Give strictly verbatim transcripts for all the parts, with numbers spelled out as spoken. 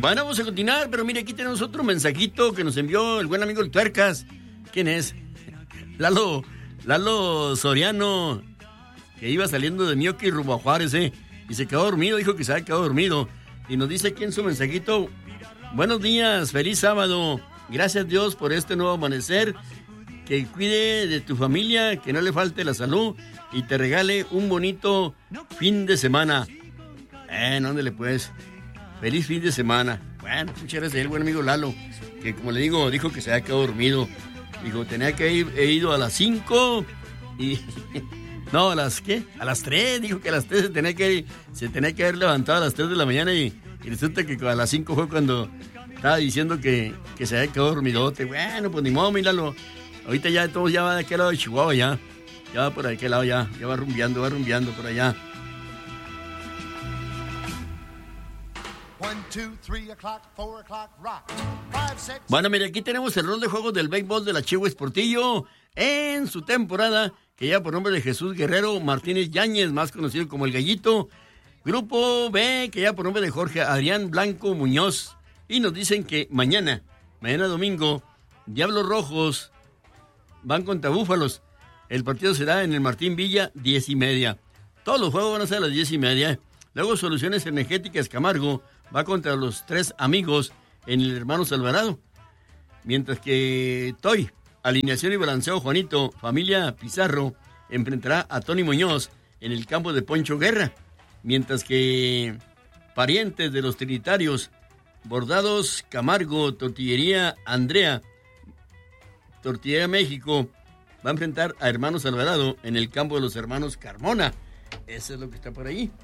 Bueno, vamos a continuar, pero mire, aquí tenemos otro mensajito que nos envió el buen amigo el Tuercas. ¿Quién es? Lalo, Lalo Soriano, que iba saliendo de Mioqui rumbo a Juárez, ¿eh? Y se quedó dormido, dijo que se había quedado dormido. Y nos dice aquí en su mensajito: buenos días, feliz sábado. Gracias Dios por este nuevo amanecer. Que cuide de tu familia, que no le falte la salud y te regale un bonito fin de semana. Eh, ¿dónde le puedes? Feliz fin de semana. Bueno, muchas gracias a el buen amigo Lalo, que como le digo, dijo que se había quedado dormido. Dijo, tenía que ir, he ido a las cinco y... No, ¿a las qué? A las tres, dijo que a las tres se tenía que, se tenía que haber levantado a las tres de la mañana y, y resulta que a las cinco fue cuando estaba diciendo que, que se había quedado dormidote. Bueno, pues ni modo, míralo. Ahorita ya todos ya va de aquel lado de Chihuahua, ya. Ya va por aquel lado, ya. Ya va rumbeando, va rumbeando por allá. Bueno, mire, aquí tenemos el rol de juegos del béisbol de la Chehues Portillo en su temporada, que lleva por nombre de Jesús Guerrero Martínez Yáñez, más conocido como El Gallito. Grupo B, que lleva por nombre de Jorge Adrián Blanco Muñoz. Y nos dicen que mañana, mañana domingo, Diablos Rojos van contra Búfalos. El partido será en el Martín Villa, diez y media. Todos los juegos van a ser a las diez y media. Luego Soluciones Energéticas Camargo va contra los Tres Amigos en el Hermanos Alvarado. Mientras que Toy, Alineación y Balanceo Juanito, Familia Pizarro, enfrentará a Tony Muñoz en el campo de Poncho Guerra. Mientras que Parientes de los Trinitarios, Bordados Camargo, Tortillería Andrea, Tortillería México, va a enfrentar a Hermanos Alvarado en el campo de los Hermanos Carmona. Eso es lo que está por ahí.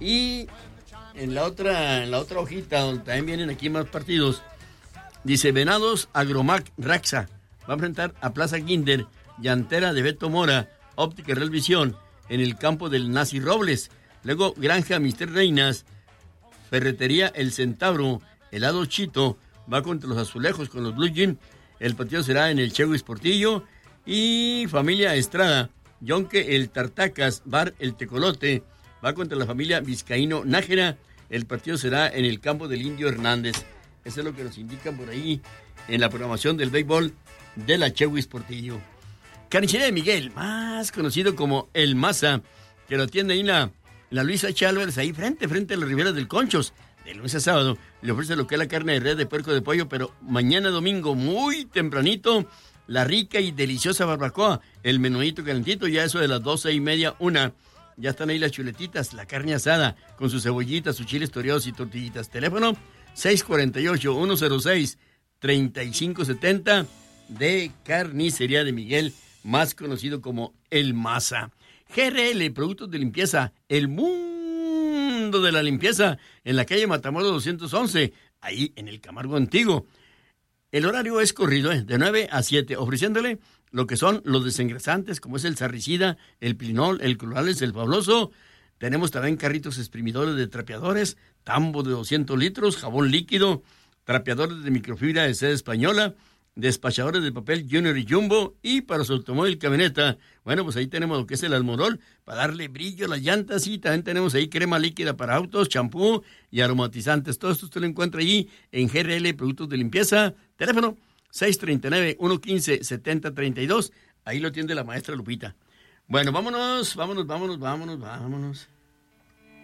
Y en la otra, en la otra hojita, donde también vienen aquí más partidos, dice Venados Agromac Raxa va a enfrentar a Plaza Kinder, Llantera de Beto Mora, Óptica Real Visión, en el campo del Nazi Robles. Luego Granja Mister Reinas, Ferretería El Centauro, Helado Chito, va contra los Azulejos con los Blue Jean. El partido será en el Chehues Portillo. Y Familia Estrada, Yonque El Tartacas, Bar El Tecolote, va contra la familia Vizcaíno Nájera. El partido será en el campo del Indio Hernández. Eso es lo que nos indican por ahí en la programación del béisbol de la Chehues Portillo. Carnicería de Miguel, más conocido como El Maza, que lo atiende ahí en la, la Luisa Chálvarez, ahí frente, frente a las riberas del Conchos. De lunes a sábado le ofrece lo que es la carne de res, de puerco, de pollo, pero mañana domingo, muy tempranito, la rica y deliciosa barbacoa, el menuito calentito, ya eso de las doce y media, una. Ya están ahí las chuletitas, la carne asada, con sus cebollitas, sus chiles toreados y tortillitas. Teléfono seis cuatro ocho, uno cero seis, tres cinco siete cero de Carnicería de Miguel, más conocido como El Maza. G R L, Productos de Limpieza, el mundo de la limpieza, en la calle Matamoros doscientos once, ahí en el Camargo Antiguo. El horario es corrido, ¿eh? De nueve a siete, ofreciéndole lo que son los desengrasantes, como es el sarricida, el plinol, el clorales, el fabuloso. Tenemos también carritos exprimidores de trapeadores, tambo de doscientos litros, jabón líquido, trapeadores de microfibra de seda española, despachadores de papel Junior y Jumbo, y para su automóvil camioneta, bueno, pues ahí tenemos lo que es el Almorol, para darle brillo a las llantas, y también tenemos ahí crema líquida para autos, champú y aromatizantes. Todo esto usted lo encuentra allí en G R L Productos de Limpieza. Teléfono seis tres nueve, uno uno cinco, siete cero tres dos, ahí lo atiende la maestra Lupita. Bueno, vámonos, vámonos, vámonos, vámonos, vámonos.